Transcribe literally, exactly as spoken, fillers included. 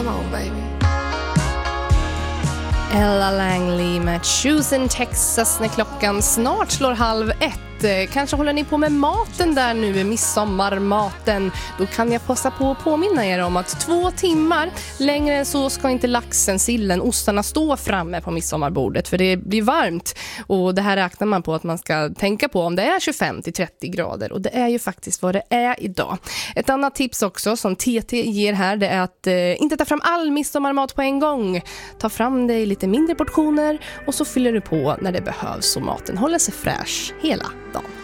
Come on, baby. Ella Langley med Choosing Texas när klockan snart slår halv ett. Kanske håller ni på med maten där nu, midsommarmaten. Då kan jag passa på att påminna er om att två timmar längre än så ska inte laxen, sillen, ostarna stå framme på midsommarbordet. För det blir varmt och det här räknar man på att man ska tänka på om det är tjugofem till trettio grader. Och det är ju faktiskt vad det är idag. Ett annat tips också som T T ger här, det är att eh, inte ta fram all midsommarmat på en gång. Ta fram det i lite mindre portioner och så fyller du på när det behövs så maten håller sig fräsch hela dagen.